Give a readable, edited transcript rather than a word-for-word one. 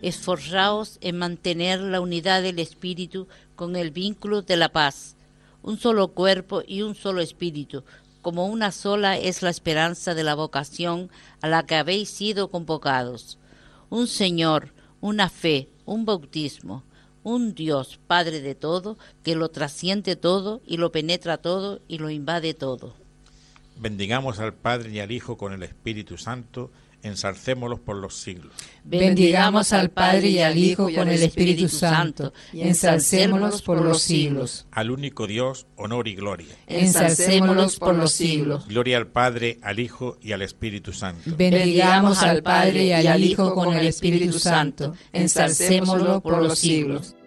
Esforzaos en mantener la unidad del Espíritu con el vínculo de la paz. Un solo cuerpo y un solo Espíritu, como una sola es la esperanza de la vocación a la que habéis sido convocados. Un Señor, una fe, un bautismo, un Dios, Padre de todo, que lo trasciende todo y lo penetra todo y lo invade todo. Bendigamos al Padre y al Hijo con el Espíritu Santo, ensalcémoslos por los siglos. Bendigamos al Padre y al Hijo con el Espíritu Santo, y ensalcémoslos por los siglos. Al único Dios, honor y gloria. Ensalcémoslos por los siglos. Gloria al Padre, al Hijo y al Espíritu Santo. Bendigamos al Padre y al Hijo con el Espíritu Santo, ensalcémoslo por los siglos.